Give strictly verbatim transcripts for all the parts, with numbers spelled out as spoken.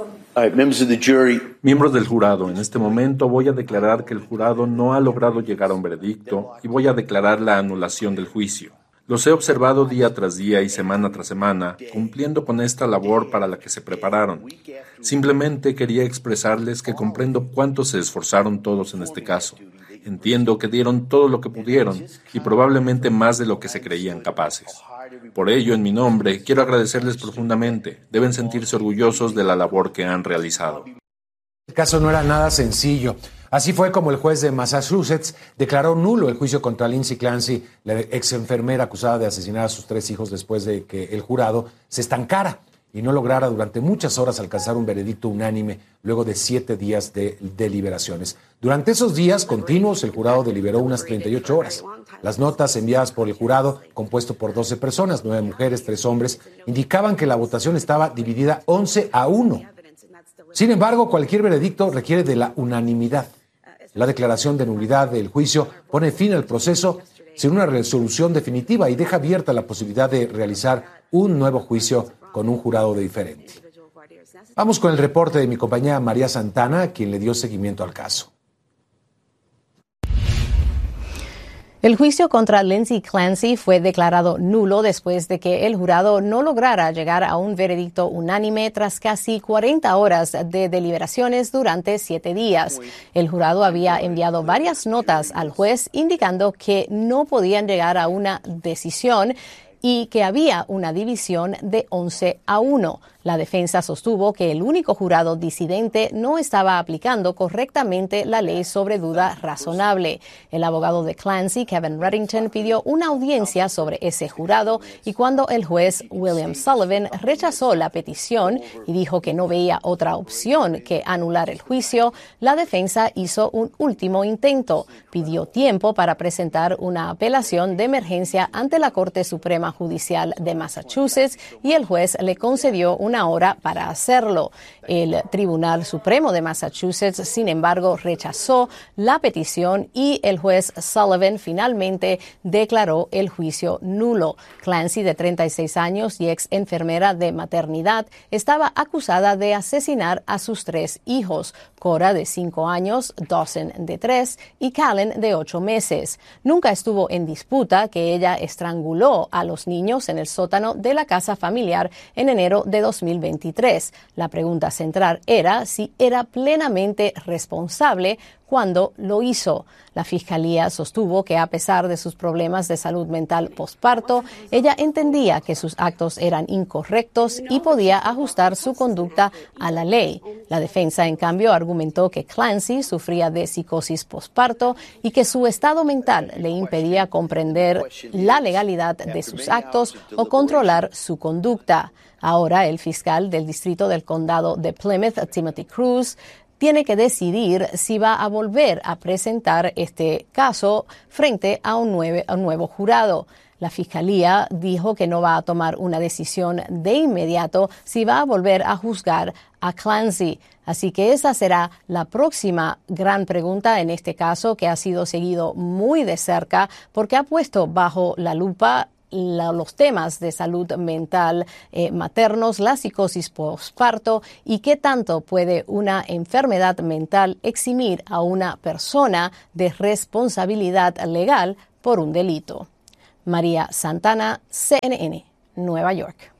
All right, members of the jury. Miembros del jurado, en este momento voy a declarar que el jurado no ha logrado llegar a un veredicto y voy a declarar la anulación del juicio. Los he observado día tras día y semana tras semana, cumpliendo con esta labor para la que se prepararon. Simplemente quería expresarles que comprendo cuánto se esforzaron todos en este caso. Entiendo que dieron todo lo que pudieron y probablemente más de lo que se creían capaces. Por ello, en mi nombre, quiero agradecerles profundamente. Deben sentirse orgullosos de la labor que han realizado. El caso no era nada sencillo. Así fue como el juez de Massachusetts declaró nulo el juicio contra Lindsay Clancy, la ex enfermera acusada de asesinar a sus tres hijos después de que el jurado se estancara y no lograra durante muchas horas alcanzar un veredicto unánime luego de siete días de deliberaciones. Durante esos días continuos, el jurado deliberó unas treinta y ocho horas. Las notas enviadas por el jurado, compuesto por doce personas, nueve mujeres, tres hombres, indicaban que la votación estaba dividida once a uno. Sin embargo, cualquier veredicto requiere de la unanimidad. La declaración de nulidad del juicio pone fin al proceso sin una resolución definitiva y deja abierta la posibilidad de realizar un nuevo juicio con un jurado diferente. Vamos con el reporte de mi compañera María Santana, quien le dio seguimiento al caso. El juicio contra Lindsay Clancy fue declarado nulo después de que el jurado no lograra llegar a un veredicto unánime tras casi cuarenta horas de deliberaciones durante siete días. El jurado había enviado varias notas al juez indicando que no podían llegar a una decisión y que había una división de once a uno. La defensa sostuvo que el único jurado disidente no estaba aplicando correctamente la ley sobre duda razonable. El abogado de Clancy, Kevin Reddington, pidió una audiencia sobre ese jurado y cuando el juez William Sullivan rechazó la petición y dijo que no veía otra opción que anular el juicio, la defensa hizo un último intento. Pidió tiempo para presentar una apelación de emergencia ante la Corte Suprema Judicial de Massachusetts y el juez le concedió una una hora para hacerlo. El Tribunal Supremo de Massachusetts, sin embargo, rechazó la petición y el juez Sullivan finalmente declaró el juicio nulo. Clancy, de treinta y seis años y ex enfermera de maternidad, estaba acusada de asesinar a sus tres hijos, Cora, de cinco años, Dawson, de tres, y Callen, de ocho meses. Nunca estuvo en disputa que ella estranguló a los niños en el sótano de la casa familiar en enero de dos mil veintitrés. La pregunta central era si era plenamente responsable cuando lo hizo. La fiscalía sostuvo que a pesar de sus problemas de salud mental posparto, ella entendía que sus actos eran incorrectos y podía ajustar su conducta a la ley. La defensa, en cambio, argumentó que Clancy sufría de psicosis posparto y que su estado mental le impedía comprender la legalidad de sus actos o controlar su conducta. Ahora, el fiscal del distrito del condado de Plymouth, Timothy Cruz, tiene que decidir si va a volver a presentar este caso frente a un, nueve, a un nuevo jurado. La fiscalía dijo que no va a tomar una decisión de inmediato si va a volver a juzgar a Clancy. Así que esa será la próxima gran pregunta en este caso, que ha sido seguido muy de cerca porque ha puesto bajo la lupa La, los temas de salud mental eh, maternos, la psicosis posparto y qué tanto puede una enfermedad mental eximir a una persona de responsabilidad legal por un delito. María Santana, C N N, Nueva York.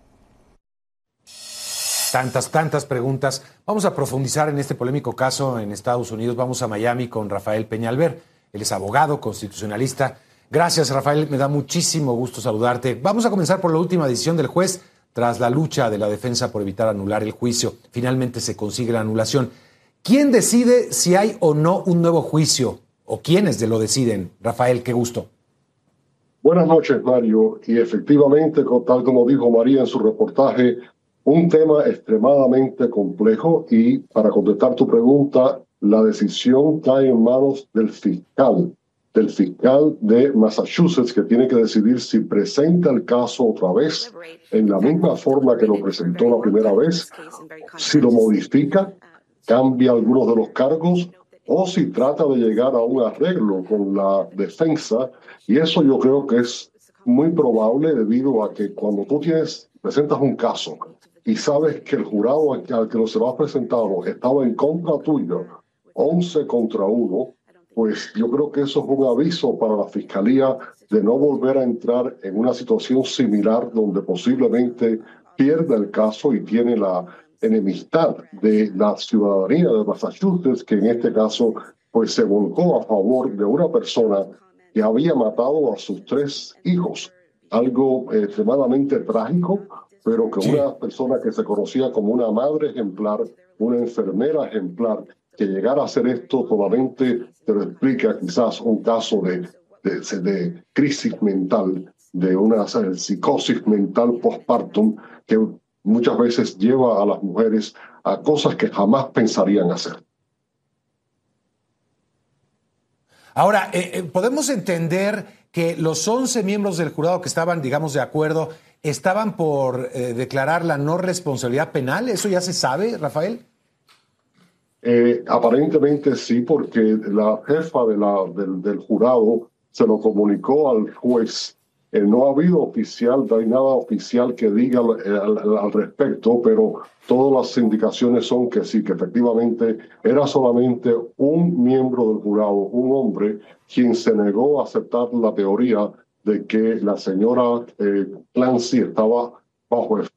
Tantas, tantas preguntas. Vamos a profundizar en este polémico caso en Estados Unidos. Vamos a Miami con Rafael Peñalver. Él es abogado, constitucionalista. Gracias, Rafael. Me da muchísimo gusto saludarte. Vamos a comenzar por la última decisión del juez. Tras la lucha de la defensa por evitar anular el juicio, finalmente se consigue la anulación. ¿Quién decide si hay o no un nuevo juicio? ¿O quiénes lo deciden? Rafael, qué gusto. Buenas noches, Mario. Y efectivamente, tal como dijo María en su reportaje, un tema extremadamente complejo y, para contestar tu pregunta, la decisión cae en manos del fiscal. del fiscal de Massachusetts, que tiene que decidir si presenta el caso otra vez en la misma forma que lo presentó la primera vez, si lo modifica, cambia algunos de los cargos, o si trata de llegar a un arreglo con la defensa. Y eso yo creo que es muy probable debido a que cuando tú tienes, presentas un caso y sabes que el jurado al que, al que se lo has presentado estaba en contra tuya, once contra uno, pues yo creo que eso es un aviso para la Fiscalía de no volver a entrar en una situación similar donde posiblemente pierda el caso y tiene la enemistad de la ciudadanía de Massachusetts, que en este caso pues se volcó a favor de una persona que había matado a sus tres hijos. Algo eh, extremadamente trágico, pero que sí. Una persona que se conocía como una madre ejemplar, una enfermera ejemplar, que llegara a hacer esto solamente te lo explica quizás un caso de, de, de crisis mental, de una psicosis mental postpartum que muchas veces lleva a las mujeres a cosas que jamás pensarían hacer. Ahora, eh, eh, podemos entender que los once miembros del jurado que estaban, digamos, de acuerdo, estaban por eh, declarar la no responsabilidad penal. ¿Eso ya se sabe, Rafael? Eh, aparentemente sí, porque la jefa de la, del, del jurado se lo comunicó al juez. Eh, no ha habido oficial, no hay nada oficial que diga eh, al, al respecto, pero todas las indicaciones son que sí, que efectivamente era solamente un miembro del jurado, un hombre, quien se negó a aceptar la teoría de que la señora eh, Clancy estaba bajo el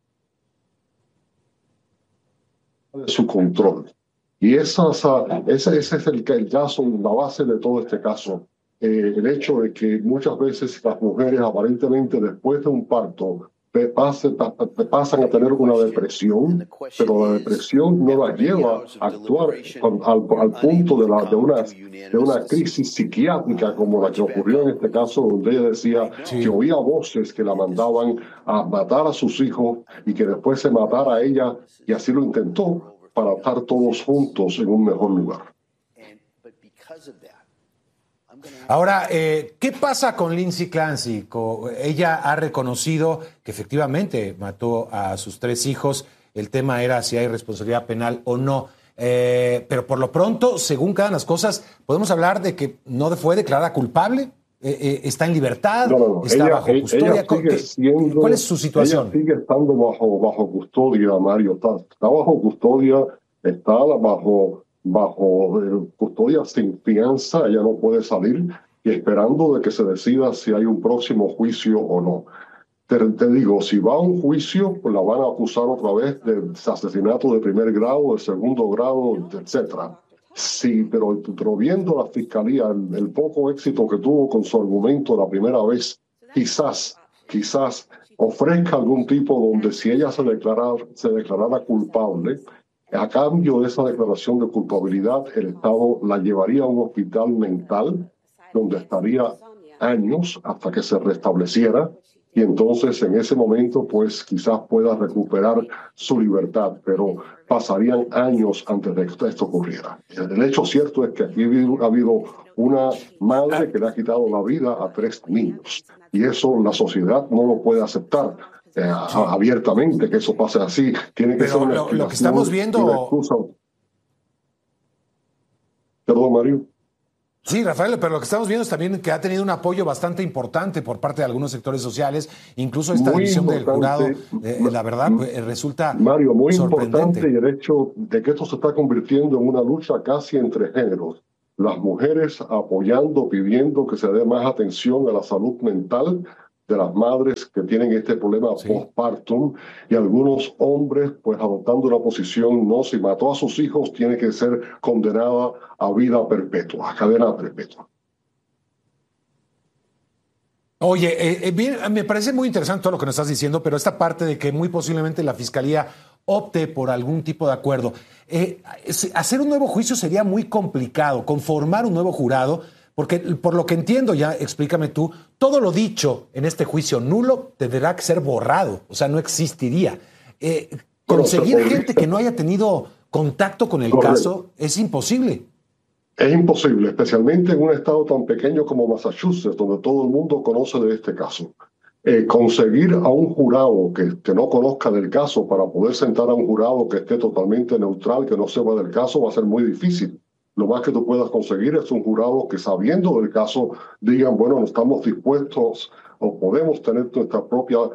de su control. Y esa, esa, ese es el, el caso, la base de todo este caso. Eh, el hecho de que muchas veces las mujeres aparentemente después de un parto te pasen, te pasan a tener una depresión, pero la depresión no la lleva a actuar al, al punto de, la, de, una, de una crisis psiquiátrica como la que ocurrió en este caso, donde ella decía sí. que oía voces que la mandaban a matar a sus hijos y que después se matara a ella, y así lo intentó para estar todos juntos en un mejor lugar. Ahora, eh, ¿qué pasa con Lindsay Clancy? Ella ha reconocido que efectivamente mató a sus tres hijos. El tema era si hay responsabilidad penal o no. Eh, pero por lo pronto, según quedan las cosas, podemos hablar de que no fue declarada culpable. Eh, eh, ¿Está en libertad? No, no, no. ¿Está ella, bajo custodia? Ella siendo, ¿Cuál es su situación? Ella sigue estando bajo, bajo custodia, Mario. Está, está bajo custodia, está bajo... bajo eh, custodia sin fianza, ella no puede salir, y esperando de que se decida si hay un próximo juicio o no. Te, te digo, si va a un juicio, pues la van a acusar otra vez de asesinato de primer grado, de segundo grado, etcétera. Sí, pero, pero viendo la fiscalía, el, el poco éxito que tuvo con su argumento la primera vez, quizás, quizás ofrezca algún tipo donde si ella se declarara, se declarara culpable, a cambio de esa declaración de culpabilidad, el Estado la llevaría a un hospital mental donde estaría años hasta que se restableciera, y entonces en ese momento pues quizás pueda recuperar su libertad, pero pasarían años antes de que esto ocurriera. El hecho cierto es que aquí ha habido una madre que le ha quitado la vida a tres niños, y eso la sociedad no lo puede aceptar. Eh, sí. abiertamente que eso pase así. Tiene que Pero ser una lo, lo que estamos viendo... Perdón, Mario. Sí, Rafael, pero lo que estamos viendo es también que ha tenido un apoyo bastante importante por parte de algunos sectores sociales, incluso esta muy división del jurado, eh, la verdad, pues, resulta Mario, muy sorprendente. importante, y el hecho de que esto se está convirtiendo en una lucha casi entre géneros. Las mujeres apoyando, pidiendo que se dé más atención a la salud mental de las madres que tienen este problema sí. postpartum, y algunos hombres pues adoptando una posición, no, si mató a sus hijos tiene que ser condenada a vida perpetua, a cadena perpetua. Oye, eh, eh, bien, me parece muy interesante todo lo que nos estás diciendo, pero esta parte de que muy posiblemente la Fiscalía opte por algún tipo de acuerdo. Eh, hacer un nuevo juicio sería muy complicado, conformar un nuevo jurado, porque por lo que entiendo, ya explícame tú, todo lo dicho en este juicio nulo tendrá que ser borrado, o sea, no existiría. Eh, conseguir bueno, gente que no haya tenido contacto con el correcto. caso es imposible. Es imposible, especialmente en un estado tan pequeño como Massachusetts, donde todo el mundo conoce de este caso. Eh, conseguir a un jurado que, que no conozca del caso para poder sentar a un jurado que esté totalmente neutral, que no sepa del caso, va a ser muy difícil. Lo más que tú puedas conseguir es un jurado que, sabiendo del caso, digan, bueno, no estamos dispuestos o podemos tener nuestra propia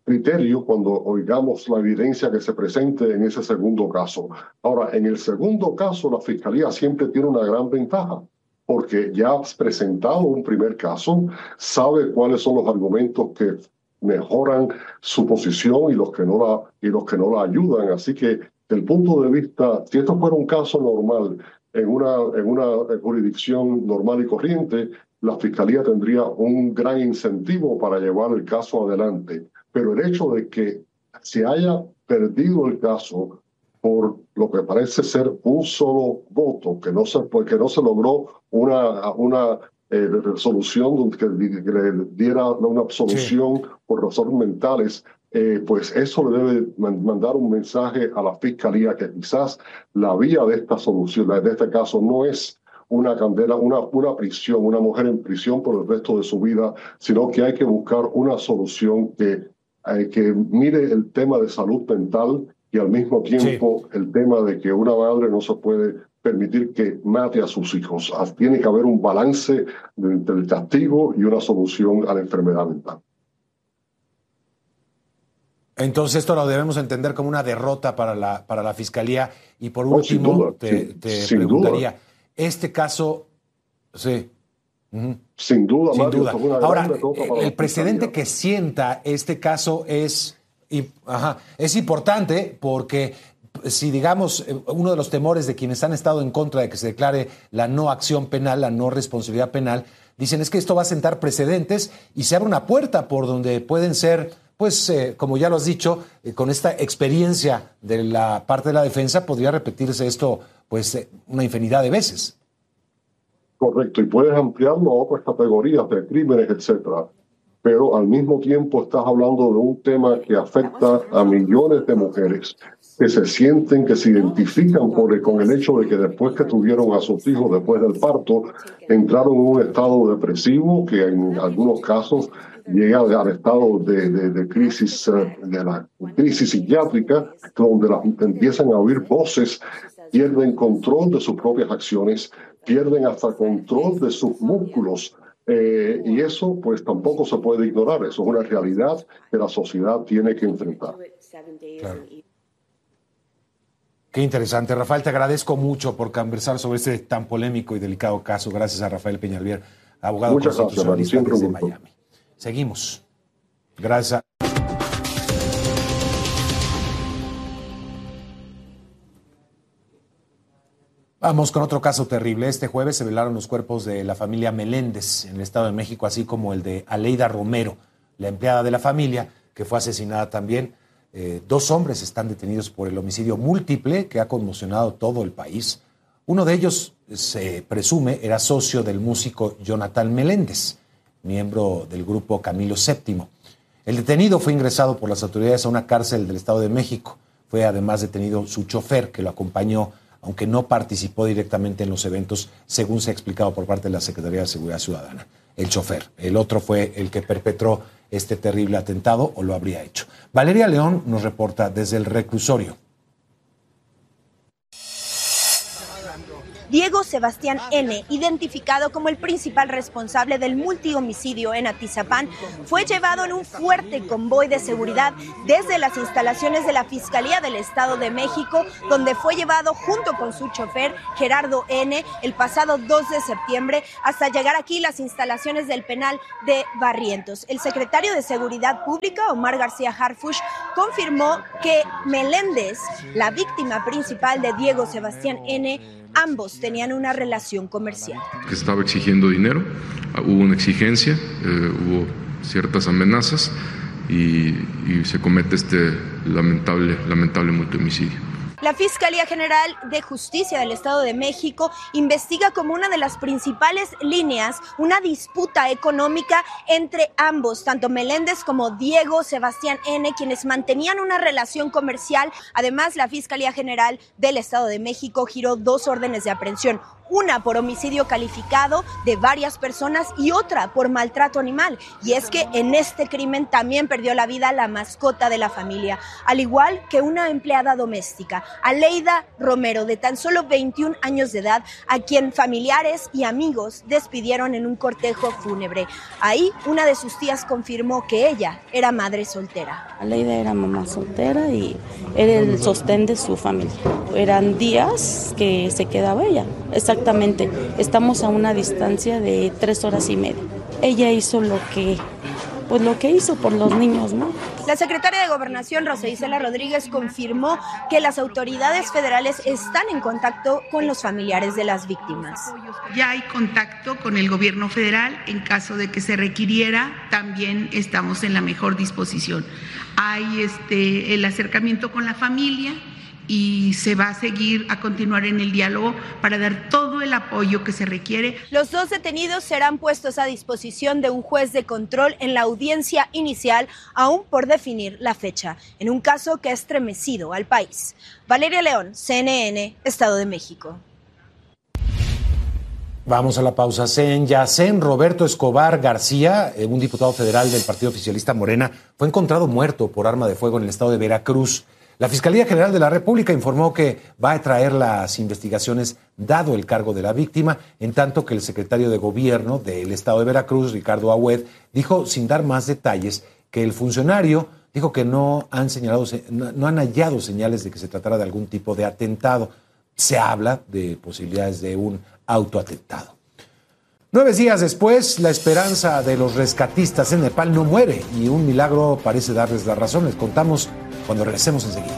criterio cuando oigamos la evidencia que se presente en ese segundo caso. Ahora, en el segundo caso, la Fiscalía siempre tiene una gran ventaja, porque ya has presentado un primer caso, sabe cuáles son los argumentos que mejoran su posición y los que no la, y los que no la ayudan. Así que, desde el punto de vista, si esto fuera un caso normal, en una, en una jurisdicción normal y corriente, la Fiscalía tendría un gran incentivo para llevar el caso adelante. Pero el hecho de que se haya perdido el caso por lo que parece ser un solo voto, que no se, que no se logró una, una eh, resolución que, que le diera una absolución sí. por razones mentales, eh, pues eso le debe mandar un mensaje a la Fiscalía que quizás la vía de esta solución, de este caso, no es una candela, una, una prisión, una mujer en prisión por el resto de su vida, sino que hay que buscar una solución que, eh, que mire el tema de salud mental y al mismo tiempo sí. el tema de que una madre no se puede permitir que mate a sus hijos. Tiene que haber un balance entre el castigo y una solución a la enfermedad mental. Entonces esto lo debemos entender como una derrota para la, para la Fiscalía. Y por oh, último, sin duda, te, sin, te sin preguntaría, duda. este caso, sí. Uh-huh. Sin duda, Sin Mario, duda. es una Ahora, para el precedente que sienta este caso es, y, ajá, es importante porque si, digamos, uno de los temores de quienes han estado en contra de que se declare la no acción penal, la no responsabilidad penal, dicen es que esto va a sentar precedentes y se abre una puerta por donde pueden ser, pues, eh, como ya lo has dicho, eh, con esta experiencia de la parte de la defensa, podría repetirse esto, pues, eh, una infinidad de veces. Correcto, y puedes ampliarlo a otras categorías de crímenes, etcétera. Pero al mismo tiempo estás hablando de un tema que afecta a millones de mujeres que se sienten, que se identifican por, con el hecho de que después que tuvieron a sus hijos, después del parto, entraron en un estado depresivo que en algunos casos llega al estado de, de, de crisis, de la crisis psiquiátrica, donde las, empiezan a oír voces, pierden control de sus propias acciones, pierden hasta control de sus músculos. Eh, y eso pues tampoco se puede ignorar, eso es una realidad que la sociedad tiene que enfrentar. Claro. Qué interesante. Rafael, te agradezco mucho por conversar sobre este tan polémico y delicado caso. Gracias a Rafael Peñalver, abogado Muchas constitucionalista gracias, desde Miami. Seguimos. Gracias. Vamos con otro caso terrible. Este jueves se velaron los cuerpos de la familia Meléndez en el Estado de México, así como el de Aleida Romero, la empleada de la familia, que fue asesinada también. Eh, dos hombres están detenidos por el homicidio múltiple que ha conmocionado todo el país. Uno de ellos, se presume, era socio del músico Jonathan Meléndez, miembro del grupo Camilo séptimo. El detenido fue ingresado por las autoridades a una cárcel del Estado de México. Fue además detenido su chofer, que lo acompañó, aunque no participó directamente en los eventos, según se ha explicado por parte de la Secretaría de Seguridad Ciudadana. El chofer. El otro fue el que perpetró este terrible atentado, o lo habría hecho. Valeria León nos reporta desde el reclusorio. Diego Sebastián N., identificado como el principal responsable del multihomicidio en Atizapán, fue llevado en un fuerte convoy de seguridad desde las instalaciones de la Fiscalía del Estado de México, donde fue llevado junto con su chofer Gerardo N. el pasado dos de septiembre hasta llegar aquí las instalaciones del penal de Barrientos. El secretario de Seguridad Pública, Omar García Harfuch, confirmó que Meléndez, la víctima principal de Diego Sebastián N., ambos tenían una relación comercial. Que estaba exigiendo dinero, hubo una exigencia, eh, hubo ciertas amenazas y, y se comete este lamentable, lamentable multihomicidio. La Fiscalía General de Justicia del Estado de México investiga como una de las principales líneas una disputa económica entre ambos, tanto Meléndez como Diego Sebastián N., quienes mantenían una relación comercial. Además, la Fiscalía General del Estado de México giró dos órdenes de aprehensión, una por homicidio calificado de varias personas y otra por maltrato animal. Y es que en este crimen también perdió la vida la mascota de la familia, al igual que una empleada doméstica, Aleida Romero, de tan solo veintiún años de edad, a quien familiares y amigos despidieron en un cortejo fúnebre. Ahí, una de sus tías confirmó que ella era madre soltera. Aleida era mamá soltera y era el sostén de su familia. Eran días que se quedaba ella. Exactamente, estamos a una distancia de tres horas y media. Ella hizo lo que, pues lo que hizo por los niños, ¿no? La secretaria de Gobernación, Rosa Isela Rodríguez, confirmó que las autoridades federales están en contacto con los familiares de las víctimas. Ya hay contacto con el gobierno federal. En caso de que se requiriera, también estamos en la mejor disposición. Hay este, el acercamiento con la familia y se va a seguir a continuar en el diálogo para dar todo el apoyo que se requiere. Los dos detenidos serán puestos a disposición de un juez de control en la audiencia inicial, aún por definir la fecha, en un caso que ha estremecido al país. Valeria León, C N N, Estado de México. Vamos a la pausa. En Yacén, Roberto Escobar García, un diputado federal del Partido Oficialista Morena, fue encontrado muerto por arma de fuego en el estado de Veracruz. La Fiscalía General de la República informó que va a traer las investigaciones dado el cargo de la víctima, en tanto que el secretario de Gobierno del estado de Veracruz, Ricardo Agüed, dijo, sin dar más detalles, que el funcionario dijo que no han señalado, no han hallado señales de que se tratara de algún tipo de atentado. Se habla de posibilidades de un autoatentado. Nueve días después, la esperanza de los rescatistas en Nepal no muere y un milagro parece darles la razón. Les contamos cuando regresemos enseguida.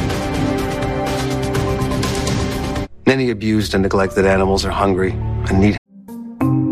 Many abused and neglected animals are hungry and need